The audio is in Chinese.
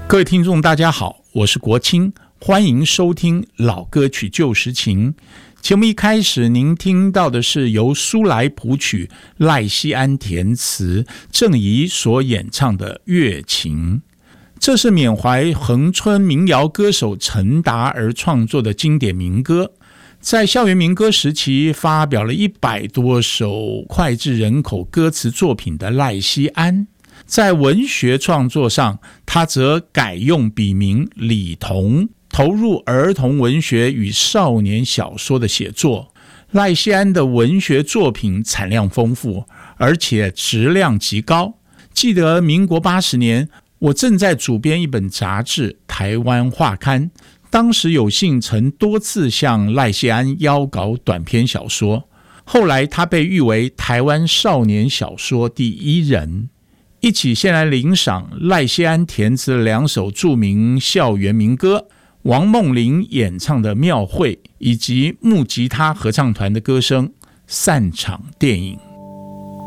各位听众大家好，我是国清，欢迎收听老歌曲旧时情。节目一开始您听到的是由苏来谱曲，赖希安填词，郑怡所演唱的《月情》。这是缅怀恒春民谣歌手陈达而创作的经典民歌，在校园民歌时期发表了100多首脍炙人口歌词作品的赖希安，在文学创作上，他则改用笔名李彤，投入儿童文学与少年小说的写作。赖希安的文学作品产量丰富，而且质量极高。记得民国80年，我正在主编一本杂志《台湾画刊》，当时有幸曾多次向赖希安邀稿短篇小说，后来他被誉为台湾少年小说第1人。一起先来领赏赖希安填词的2首著名校园民歌，王梦玲演唱的《庙会》，以及木吉他合唱团的歌声《散场电影》。